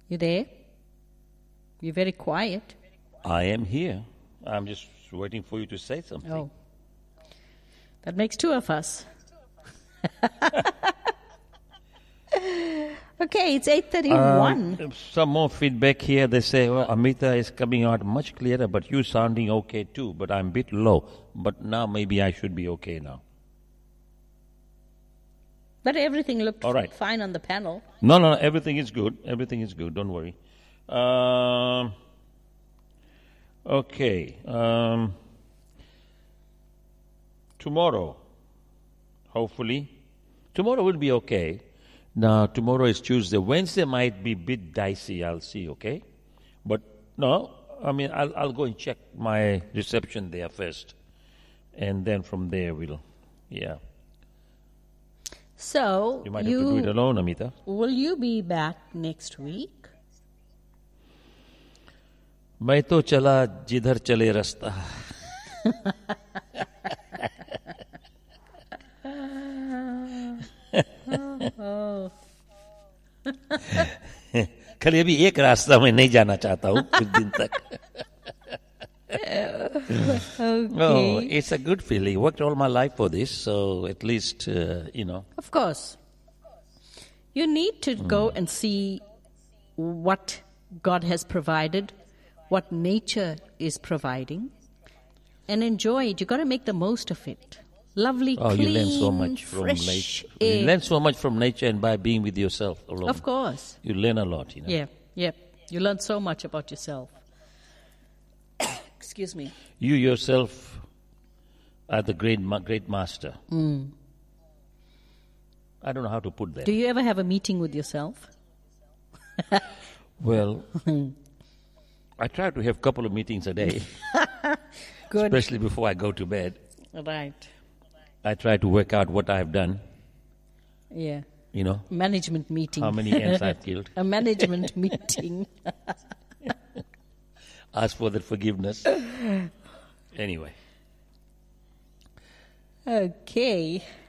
You there? You're very quiet. I am here. I'm just waiting for you to say something. Oh. That makes two of us. Okay, it's 8:31. Some more feedback here. They say, well, Amita is coming out much clearer, but you sounding okay too. But I'm a bit low. But now maybe I should be okay now. But everything looked All right. fine on the panel. No, everything is good. Everything is good. Don't worry. Okay. Tomorrow, hopefully. Tomorrow will be okay. Now, tomorrow is Tuesday. Wednesday might be a bit dicey, I'll see, okay? But no, I mean, I'll go and check my reception there first. And then from there yeah. So, You might have to do it alone, Amita. will you be back next week? मैं तो चला जिधर चले रास्ता. खाली अभी एक रास्ता मैं नहीं जाना चाहता हूँ कुछ दिन तक. Oh, it's a good feeling. Worked all my life for this, so at least, Of course. You need to go and see what God has provided, what nature is providing, and enjoy it. You've got to make the most of it. Lovely, clean, you learn so much from fresh nature. air. You learn so much from nature and by being with yourself alone. Of course. You learn a lot, Yeah. You learn so much about yourself. Excuse me. You yourself are the great master. I don't know how to put that. Do you ever have a meeting with yourself? Well, I try to have a couple of meetings a day, Good. especially before I go to bed. Right. I try to work out what I have done, Yeah. Management meeting. how many ants I've killed, A management meeting. ask for the forgiveness. Anyway. Okay.